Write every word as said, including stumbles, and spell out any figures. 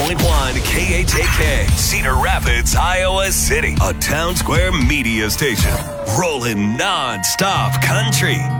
point one K H A K, Cedar Rapids, Iowa City. A Town Square media station. Rolling non-stop country.